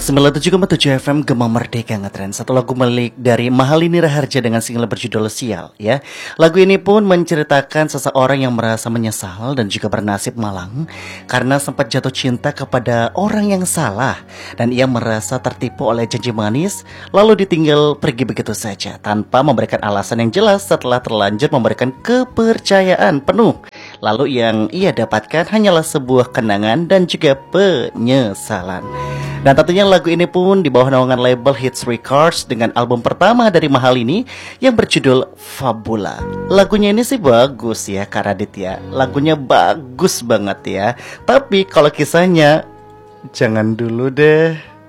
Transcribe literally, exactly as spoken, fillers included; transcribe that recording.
sembilan puluh tujuh koma tujuh F M Gema Merdeka ngetren. Satu lagu milik dari Mahalini Raharja dengan single berjudul Sial ya. Lagu ini pun menceritakan seseorang yang merasa menyesal dan juga bernasib malang karena sempat jatuh cinta kepada orang yang salah, dan ia merasa tertipu oleh janji manis lalu ditinggal pergi begitu saja tanpa memberikan alasan yang jelas setelah terlanjur memberikan kepercayaan penuh. Lalu yang ia dapatkan hanyalah sebuah kenangan dan juga penyesalan. Dan tentunya lagu ini pun di bawah naungan label Hits Records dengan album pertama dari Mahalini yang berjudul Fabula. Lagunya ini sih bagus ya Kak Radit ya. Lagunya bagus banget ya. Tapi kalau kisahnya jangan dulu deh.